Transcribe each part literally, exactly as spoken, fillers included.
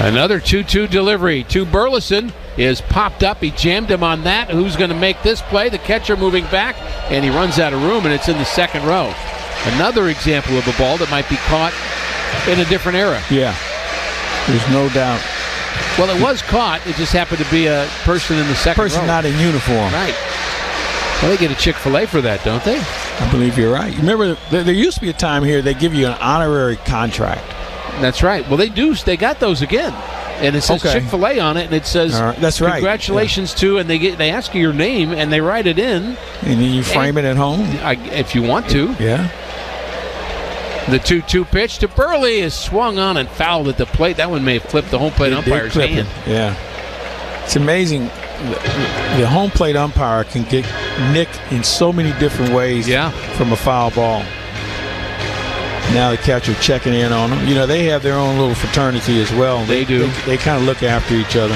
Another two two delivery to Burleson is popped up. He jammed him on that. Who's going to make this play? The catcher moving back, and he runs out of room, and it's in the second row. Another example of a ball that might be caught in a different era. Yeah, there's no doubt. Well, it was caught. It just happened to be a person in the second person row. Not in uniform. Right. Well, they get a Chick-fil-A for that, don't they? I believe you're right. Remember, there used to be a time here they give you an honorary contract. That's right. Well, they do. They got those again, and it says okay. Chick-fil-A on it, and it says right. That's right. Congratulations yeah. to, and they get they ask you your name, and they write it in, and then you frame and, it at home, I, if you want to. Yeah. The two two pitch to Burley is swung on and fouled at the plate. That one may have flipped the home plate it umpire's hand. It. Yeah. It's amazing. The home plate umpire can get nicked in so many different ways yeah. from a foul ball. Now the catcher checking in on them. You know, they have their own little fraternity as well. They, they do. They, they kind of look after each other.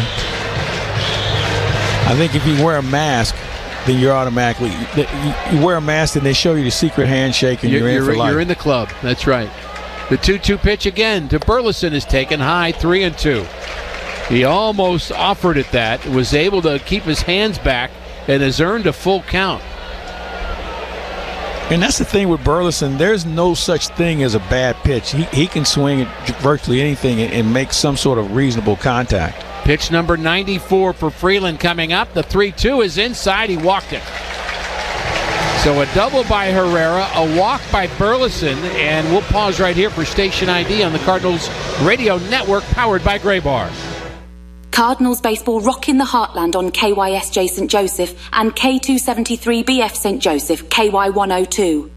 I think if you wear a mask, then you're automatically – you wear a mask and they show you the secret handshake and you're, you're in for life. You're in the club. That's right. The two two pitch again to Burleson is taken high, three and two. He almost offered at that, was able to keep his hands back, and has earned a full count. And that's the thing with Burleson. There's no such thing as a bad pitch. He, he can swing at virtually anything and, and make some sort of reasonable contact. Pitch number ninety-four for Freeland coming up. The three two is inside. He walked it. So a double by Herrera, a walk by Burleson, and we'll pause right here for Station I D on the Cardinals Radio Network, powered by Graybar. Cardinals baseball rocking the heartland on K Y S J Saint Joseph and K two seventy-three B F Saint Joseph, K Y one oh two.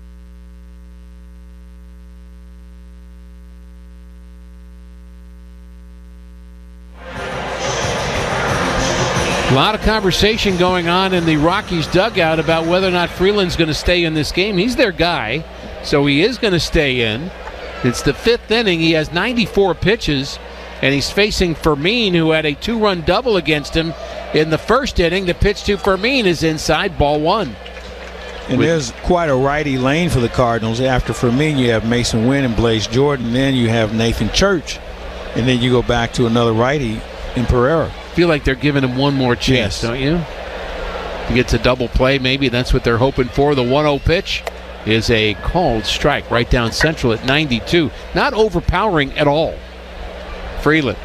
A lot of conversation going on in the Rockies dugout about whether or not Freeland's going to stay in this game. He's their guy, so he is going to stay in. It's the fifth inning. He has ninety-four pitches. And he's facing Fermin, who had a two-run double against him in the first inning. The pitch to Fermin is inside, ball one. And With, there's quite a righty lane for the Cardinals. After Fermin, you have Mason Wynn and Blaze Jordan. Then you have Nathan Church. And then you go back to another righty in Pereira. I feel like they're giving him one more chance, yes. don't you? He gets a double play. Maybe that's what they're hoping for. The one oh pitch is a called strike right down central at ninety-two. Not overpowering at all. Freeland.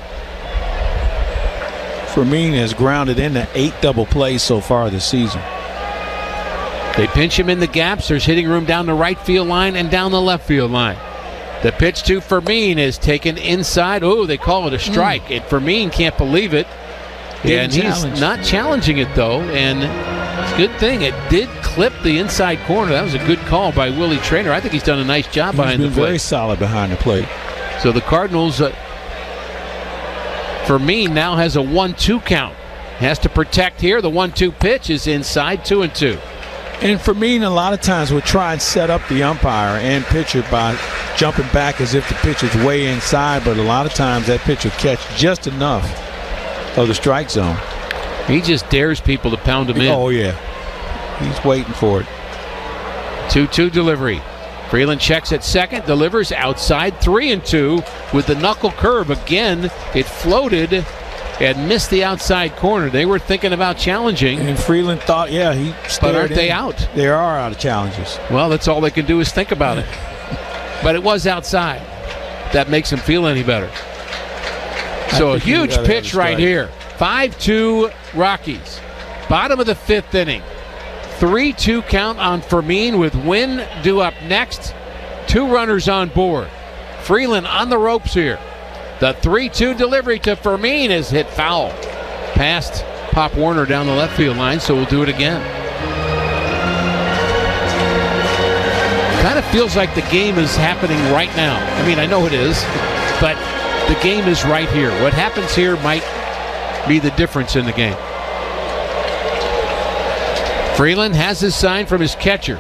Fermin has grounded into eight double plays so far this season. They pinch him in the gaps. There's hitting room down the right field line and down the left field line. The pitch to Fermin is taken inside. Oh, they call it a strike. Mm. And Fermin can't believe it. Didn't and he's challenge. not challenging it, though. And it's a good thing. It did clip the inside corner. That was a good call by Willie Traynor. I think he's done a nice job he's behind the plate. plate. Very solid behind the plate. So the Cardinals... Uh, Fermin now has a one two count. Has to protect here. The one two pitch is inside, two and two. And Fermin, a lot of times, will try and set up the umpire and pitcher by jumping back as if the pitch is way inside, but a lot of times that pitch will catch just enough of the strike zone. He just dares people to pound him in. Oh, yeah. He's waiting for it. two two delivery. Freeland checks at second, delivers outside, three and two with the knuckle curve. Again, it floated and missed the outside corner. They were thinking about challenging. And Freeland thought, yeah, he But aren't in. they out? They are out of challenges. Well, that's all they can do is think about it. But it was outside. That makes him feel any better. So a huge pitch right here. five two Rockies. Bottom of the fifth inning. three two count on Fermin with Wynn due up next. Two runners on board. Freeland on the ropes here. The three two delivery to Fermin is hit foul. Past Pop Warner down the left field line, so we'll do it again. Kind of feels like the game is happening right now. I mean, I know it is, but the game is right here. What happens here might be the difference in the game. Freeland has his sign from his catcher.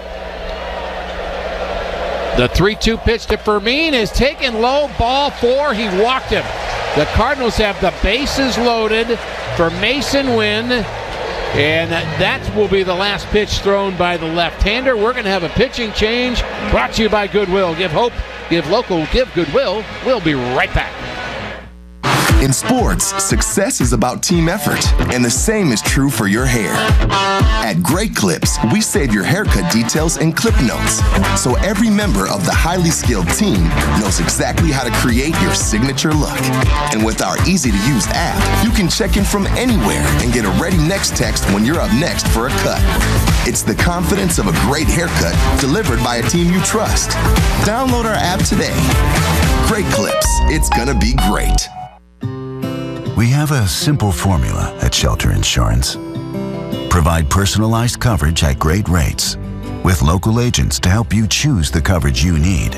The three two pitch to Fermin is taken low, ball four. He walked him. The Cardinals have the bases loaded for Mason Wynn, and that will be the last pitch thrown by the left-hander. We're going to have a pitching change brought to you by Goodwill. Give hope, give local, give Goodwill. We'll be right back. In sports, success is about team effort, and the same is true for your hair. At Great Clips, we save your haircut details in clip notes, so every member of the highly skilled team knows exactly how to create your signature look. And with our easy-to-use app, you can check in from anywhere and get a ready next text when you're up next for a cut. It's the confidence of a great haircut delivered by a team you trust. Download our app today. Great Clips. It's gonna be great. We have a simple formula at Shelter Insurance. Provide personalized coverage at great rates with local agents to help you choose the coverage you need.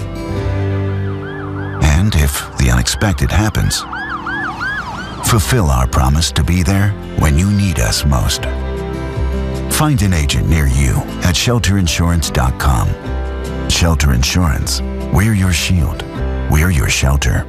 And if the unexpected happens, fulfill our promise to be there when you need us most. Find an agent near you at shelter insurance dot com. Shelter Insurance. We're your shield. We're your shelter.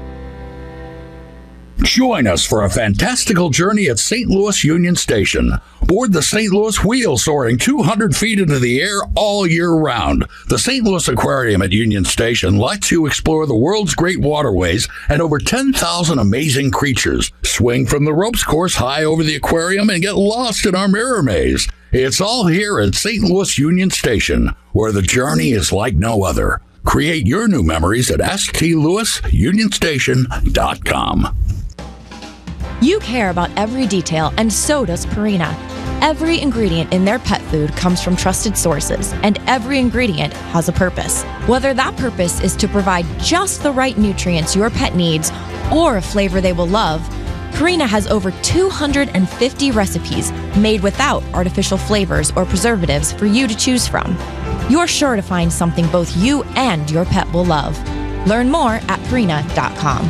Join us for a fantastical journey at Saint Louis Union Station. Board the Saint Louis Wheel, soaring two hundred feet into the air all year round. The Saint Louis Aquarium at Union Station lets you explore the world's great waterways and over ten thousand amazing creatures. Swing from the ropes course high over the aquarium and get lost in our mirror maze. It's all here at Saint Louis Union Station, where the journey is like no other. Create your new memories at s t louis union station dot com. You care about every detail, and so does Purina. Every ingredient in their pet food comes from trusted sources, and every ingredient has a purpose. Whether that purpose is to provide just the right nutrients your pet needs or a flavor they will love, Purina has over two hundred fifty recipes made without artificial flavors or preservatives for you to choose from. You're sure to find something both you and your pet will love. Learn more at purina dot com.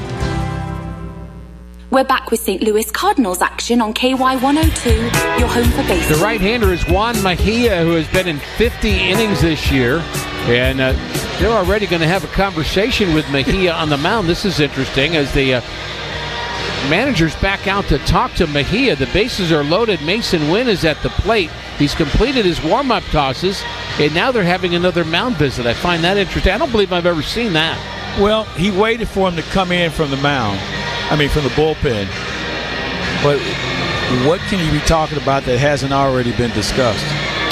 We're back with Saint Louis Cardinals action on K Y one oh two, your home for baseball. The right-hander is Juan Mejia, who has been in fifty innings this year. And uh, they're already going to have a conversation with Mejia on the mound. This is interesting as the uh, managers back out to talk to Mejia. The bases are loaded. Mason Wynn is at the plate. He's completed his warm-up tosses, and now they're having another mound visit. I find that interesting. I don't believe I've ever seen that. Well, he waited for him to come in from the mound. I mean, from the bullpen. But what can he be talking about that hasn't already been discussed?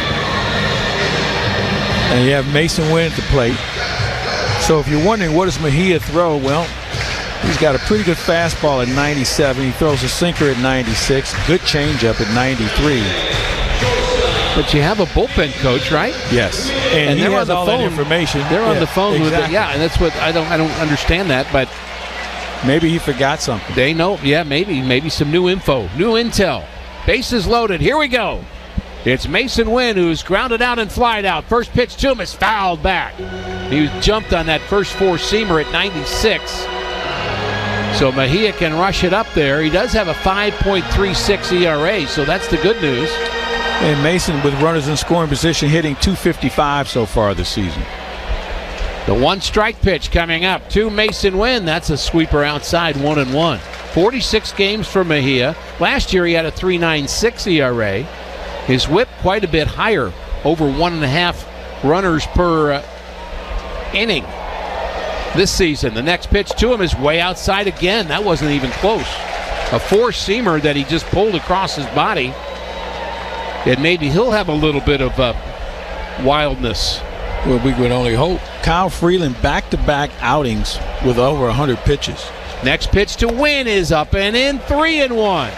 And you have Mason Wynn at the plate. So if you're wondering, what does Mejia throw? Well, he's got a pretty good fastball at ninety-seven. He throws a sinker at ninety-six. Good changeup at ninety-three. But you have a bullpen coach, right? Yes. And, and he they're has on the all phone. that information. They're on yeah, the phone exactly. with it. Yeah, and that's what I don't I don't understand that, but maybe he forgot something. They know. Yeah, maybe. Maybe some new info. New intel. Bases loaded. Here we go. It's Mason Wynn who's grounded out and flied out. First pitch to him is fouled back. He jumped on that first four-seamer at ninety-six. So Mejia can rush it up there. He does have a five point three six E R A, so that's the good news. And Mason, with runners in scoring position, hitting two fifty-five so far this season. The one strike pitch coming up to Mason Wynn. That's a sweeper outside, one and one. forty-six games for Mejia. Last year he had a three point nine six E R A. His whip quite a bit higher, over one and a half runners per uh, inning this season. The next pitch to him is way outside again. That wasn't even close. A four-seamer that he just pulled across his body. And maybe he'll have a little bit of uh, wildness. Well, we would only hope. Kyle Freeland back-to-back outings with over one hundred pitches. Next pitch to Wynn is up and in, three and one.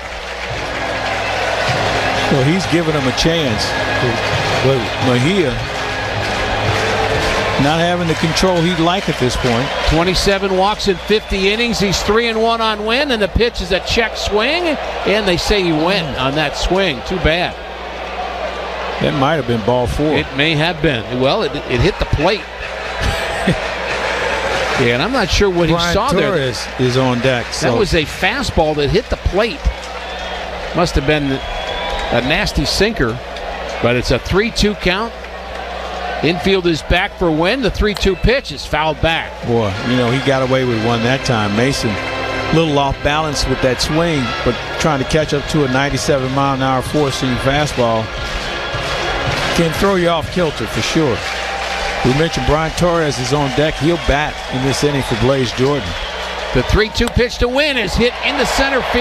Well, he's giving him a chance. But Mejia not having the control he'd like at this point. twenty-seven walks in fifty innings. He's three and one on Wynn, and the pitch is a check swing, and they say he went on that swing. Too bad. That might have been ball four. It may have been. Well, it, it hit the plate. Yeah, and I'm not sure what Brian he saw Torres there. is on deck. So. That was a fastball that hit the plate. Must have been a nasty sinker, but it's a three two count. Infield is back for Wynn. The three two pitch is fouled back. Boy, you know, he got away with one that time. Mason, a little off balance with that swing, but trying to catch up to a ninety-seven mile an hour four-seam fastball can throw you off kilter for sure. We mentioned Brian Torres is on deck. He'll bat in this inning for Blaze Jordan. The three two pitch to Wynn is hit into center field.